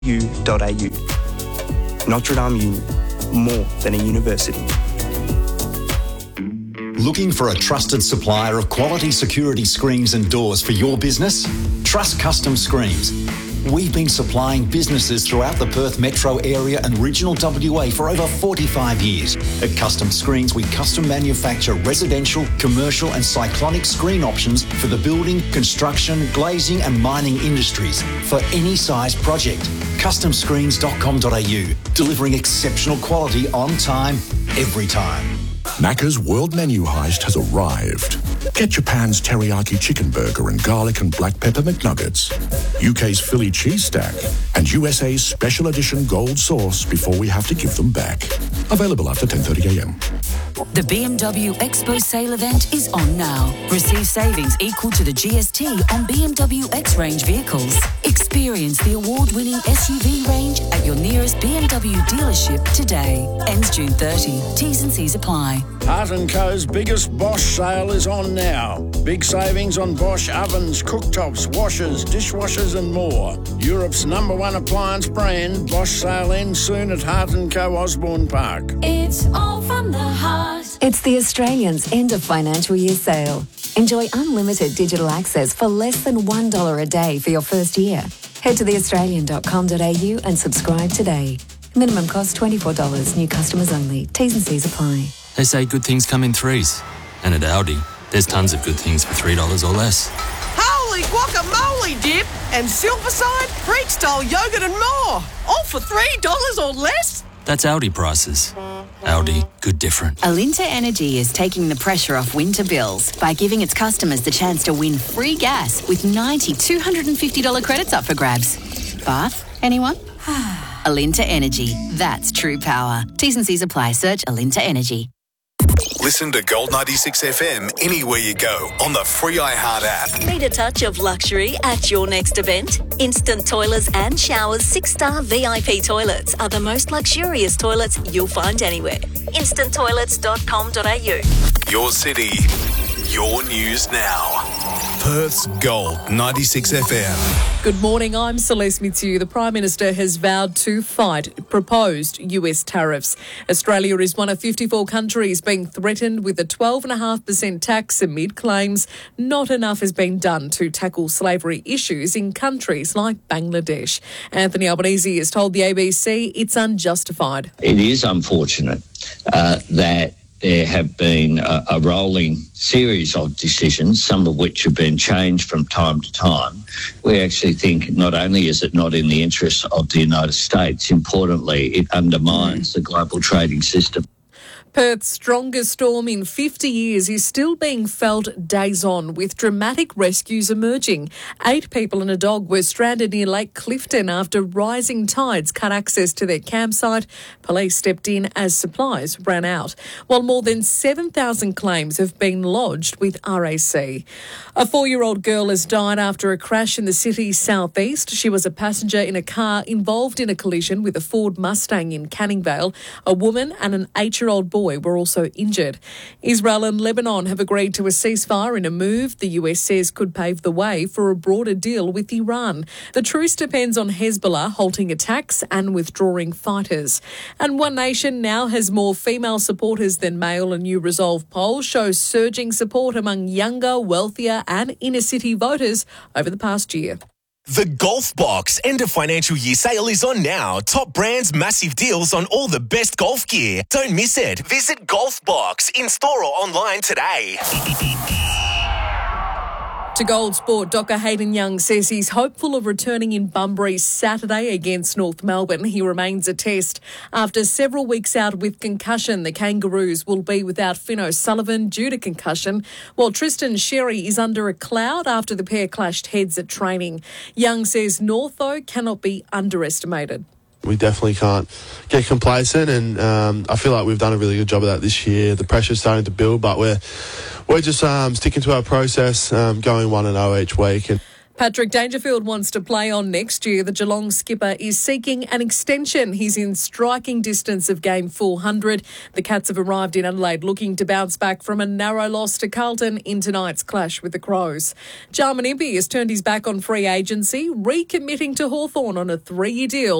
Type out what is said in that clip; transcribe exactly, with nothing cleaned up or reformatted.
u dot a u. Notre Dame Uni, more than a university. Looking for a trusted supplier of quality security screens and doors for your business? Trust Custom Screens. We've been supplying businesses throughout the Perth metro area and regional W A for over forty-five years. At Custom Screens, we custom manufacture residential, commercial and cyclonic screen options for the building, construction, glazing and mining industries for any size project. custom screens dot com dot a u, delivering exceptional quality on time, every time. Macca's World Menu Heist has arrived. Get Japan's teriyaki chicken burger and garlic and black pepper McNuggets, U K's Philly cheese stack, and U S A's special edition gold sauce before we have to give them back. Available after ten thirty a m. The B M W Expo sale event is on now. Receive savings equal to the G S T on B M W X-Range vehicles. Experience the award-winning S U V range at your nearest B M W dealership today. Ends June thirtieth. T's and C's apply. Hart and Co's biggest Bosch sale is on now. Big savings on Bosch ovens, cooktops, washers, dishwashers and more. Europe's number one appliance brand. Bosch sale ends soon at Hart and Co Osborne Park. It's all from the heart. It's the Australians' end of financial year sale. Enjoy unlimited digital access for less than one dollar a day for your first year. Head to the australian dot com dot a u and subscribe today. Minimum cost twenty-four dollars. New customers only. T's and C's apply. They say good things come in threes. And at Aldi, there's tons of good things for three dollars or less. Holy guacamole dip and Silverside, Freak-style yogurt and more. All for three dollars or less? That's Aldi prices. Aldi, good different. Alinta Energy is taking the pressure off winter bills by giving its customers the chance to win free gas with ninety two hundred fifty dollars credits up for grabs. Bath, anyone? Alinta Energy, that's true power. T's and C's apply. Search Alinta Energy. Listen to Gold ninety-six F M anywhere you go on the free iHeart app. Need a touch of luxury at your next event? Instant Toilers and Showers six-star V I P toilets are the most luxurious toilets you'll find anywhere. instant toilets dot com dot a u. Your city, your news now. Perth's Gold ninety-six F M. Good morning, I'm Celeste Mitsu. The Prime Minister has vowed to fight proposed U S tariffs. Australia is one of fifty-four countries being threatened with a twelve point five percent tax amid claims not enough has been done to tackle slavery issues in countries like Bangladesh. Anthony Albanese has told the A B C it's unjustified. It is unfortunate uh, that there have been a, a rolling series of decisions, some of which have been changed from time to time. We actually think not only is it not in the interests of the United States, importantly, it undermines the global trading system. Perth's strongest storm in fifty years is still being felt days on, with dramatic rescues emerging. Eight people and a dog were stranded near Lake Clifton after rising tides cut access to their campsite. Police stepped in as supplies ran out, while more than seven thousand claims have been lodged with R A C. A four-year-old girl has died after a crash in the city's southeast. She was a passenger in a car involved in a collision with a Ford Mustang in Canning Vale. A woman and an eight-year-old boy were also injured. Israel and Lebanon have agreed to a ceasefire in a move the U S says could pave the way for a broader deal with Iran. The truce depends on Hezbollah halting attacks and withdrawing fighters. And One Nation now has more female supporters than male. A new Resolve poll shows surging support among younger, wealthier and inner-city voters over the past year. The Golf Box end of financial year sale is on now. Top brands, massive deals on all the best golf gear. Don't miss it. Visit Golf Box in store or online today. To Gold Sport, Doctor Hayden Young says he's hopeful of returning in Bunbury Saturday against North Melbourne. He remains a test. After several weeks out with concussion, the Kangaroos will be without Finn O'Sullivan due to concussion, while Tristan Sherry is under a cloud after the pair clashed heads at training. Young says North, though, cannot be underestimated. We definitely can't get complacent, and um, I feel like we've done a really good job of that this year. The pressure's starting to build, but we're we're just um, sticking to our process, um, going one and oh each week. And Patrick Dangerfield wants to play on next year. The Geelong skipper is seeking an extension. He's in striking distance of game four hundred. The Cats have arrived in Adelaide looking to bounce back from a narrow loss to Carlton in tonight's clash with the Crows. Jarman Impey has turned his back on free agency, recommitting to Hawthorn on a three-year deal.